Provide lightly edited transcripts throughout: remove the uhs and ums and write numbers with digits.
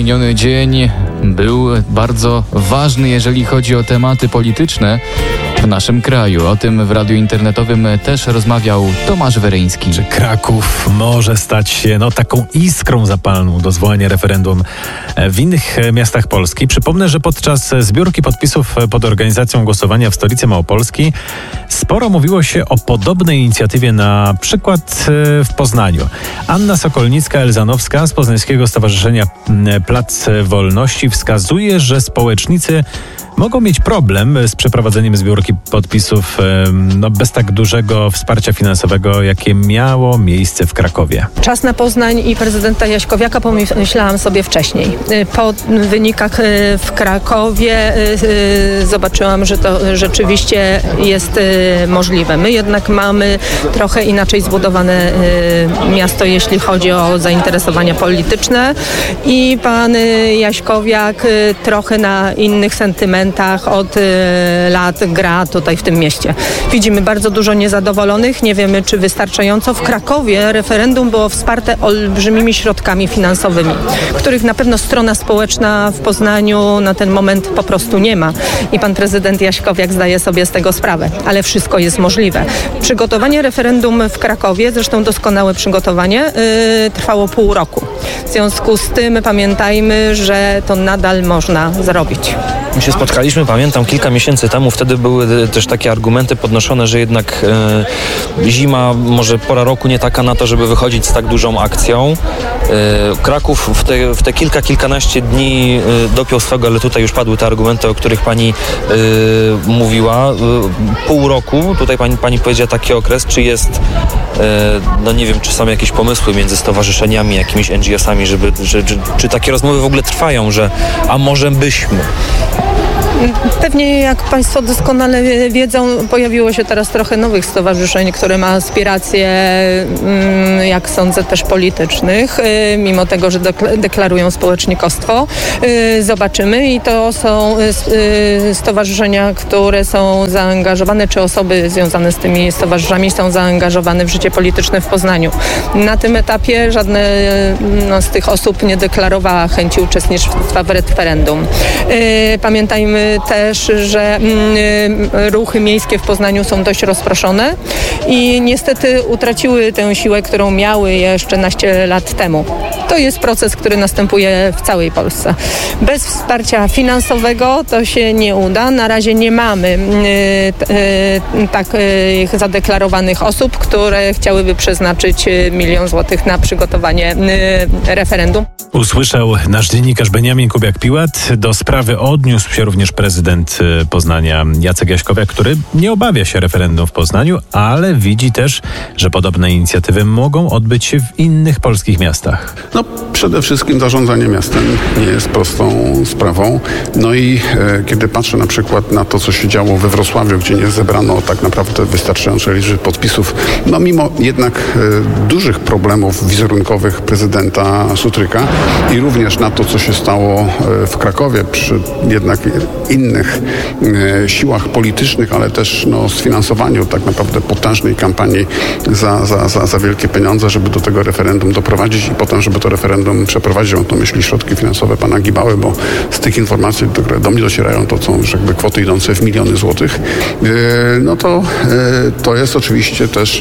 Miniony dzień był bardzo ważny, jeżeli chodzi o tematy polityczne w naszym kraju. O tym w radiu internetowym też rozmawiał Tomasz Weryński. Czy Kraków może stać się taką iskrą zapalną do zwołania referendum w innych miastach Polski? Przypomnę, że podczas zbiórki podpisów pod organizacją głosowania w stolicy Małopolski sporo mówiło się o podobnej inicjatywie, na przykład w Poznaniu. Anna Sokolnicka-Elzanowska z Poznańskiego Stowarzyszenia Plac Wolności wskazuje, że społecznicy mogą mieć problem z przeprowadzeniem zbiórki podpisów bez tak dużego wsparcia finansowego, jakie miało miejsce w Krakowie. Czas na Poznań i prezydenta Jaśkowiaka pomyślałam sobie wcześniej. Po wynikach w Krakowie zobaczyłam, że to rzeczywiście jest możliwe. My jednak mamy trochę inaczej zbudowane miasto, jeśli chodzi o zainteresowania polityczne i pan Jaśkowiak trochę na innych sentymentach od lat gra tutaj w tym mieście. Widzimy bardzo dużo niezadowolonych, nie wiemy czy wystarczająco. W Krakowie referendum było wsparte olbrzymimi środkami finansowymi, których na pewno strona społeczna w Poznaniu na ten moment po prostu nie ma. I pan prezydent Jaśkowiak zdaje sobie z tego sprawę, ale wszystko jest możliwe. Przygotowanie referendum w Krakowie, zresztą doskonałe przygotowanie, trwało pół roku. W związku z tym pamiętajmy, że to nadal można zrobić. My się spotkaliśmy, pamiętam, kilka miesięcy temu, wtedy były też takie argumenty podnoszone, że jednak zima, może pora roku nie taka na to, żeby wychodzić z tak dużą akcją. Kraków w te kilkanaście dni dopiął swego, ale tutaj już padły te argumenty, o których pani mówiła. Pół roku, tutaj pani powiedziała taki okres, czy jest, nie wiem, czy są jakieś pomysły między stowarzyszeniami, jakimiś NGO-sami, czy takie rozmowy w ogóle trwają, że a może byśmy... Pewnie, jak Państwo doskonale wiedzą, pojawiło się teraz trochę nowych stowarzyszeń, które ma aspiracje, jak sądzę, też politycznych, mimo tego, że deklarują społecznikostwo. Zobaczymy i to są stowarzyszenia, które są zaangażowane, czy osoby związane z tymi stowarzyszeniami są zaangażowane w życie polityczne w Poznaniu. Na tym etapie żadna z tych osób nie deklarowała chęci uczestnictwa w referendum. Pamiętajmy też, że ruchy miejskie w Poznaniu są dość rozproszone i niestety utraciły tę siłę, którą miały jeszcze naście lat temu. To jest proces, który następuje w całej Polsce. Bez wsparcia finansowego to się nie uda. Na razie nie mamy takich zadeklarowanych osób, które chciałyby przeznaczyć 1 000 000 złotych na przygotowanie referendum. Usłyszał nasz dziennikarz Beniamin Kubiak-Piłat. Do sprawy odniósł się również prezydent Poznania Jacek Jaśkowiak, który nie obawia się referendum w Poznaniu, ale widzi też, że podobne inicjatywy mogą odbyć się w innych polskich miastach. Przede wszystkim zarządzanie miastem nie jest prostą sprawą. I kiedy patrzę na przykład na to, co się działo we Wrocławiu, gdzie nie zebrano tak naprawdę wystarczającej liczby podpisów, mimo jednak dużych problemów wizerunkowych prezydenta Sutryka i również na to, co się stało w Krakowie przy jednak innych siłach politycznych, ale też sfinansowaniu tak naprawdę potężnej kampanii za wielkie pieniądze, żeby do tego referendum doprowadzić i potem, żeby to referendum przeprowadzić. Mam tu myśli środki finansowe pana Gibały, bo z tych informacji, które do mnie docierają, to są już jakby kwoty idące w miliony złotych. To jest oczywiście też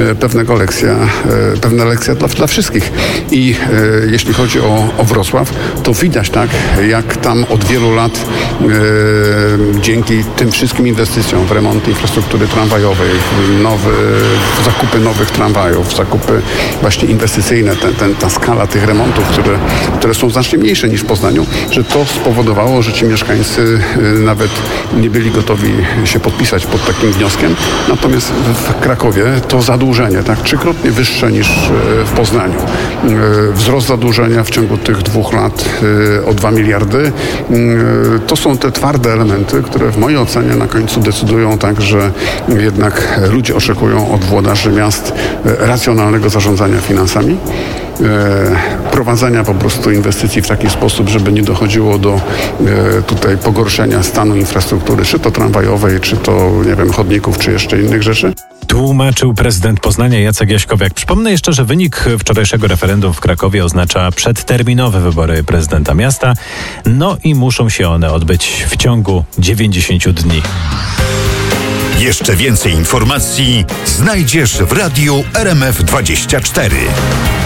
pewna lekcja dla wszystkich. I jeśli chodzi o Wrocław, to widać jak tam od wielu lat dzięki tym wszystkim inwestycjom w remont infrastruktury tramwajowej, w zakupy nowych tramwajów, zakupy właśnie inwestycyjne, ta skala tych remontów, które są znacznie mniejsze niż w Poznaniu, że to spowodowało, że ci mieszkańcy nawet nie byli gotowi się podpisać pod takim wnioskiem. Natomiast w Krakowie to zadłużenie, trzykrotnie wyższe niż w Poznaniu. Wzrost zadłużenia w ciągu tych 2 lat o 2 miliardy. To są te twarde elementy, które w mojej ocenie na końcu decydują że jednak ludzie oczekują od włodarzy miast racjonalnego zarządzania finansami, prowadzenia po prostu inwestycji w taki sposób, żeby nie dochodziło do tutaj pogorszenia stanu infrastruktury, czy to tramwajowej, czy to, chodników, czy jeszcze innych rzeczy. tłumaczył prezydent Poznania Jacek Jaśkowiak. Przypomnę jeszcze, że wynik wczorajszego referendum w Krakowie oznacza przedterminowe wybory prezydenta miasta. No i muszą się one odbyć w ciągu 90 dni. Jeszcze więcej informacji znajdziesz w Radiu RMF24.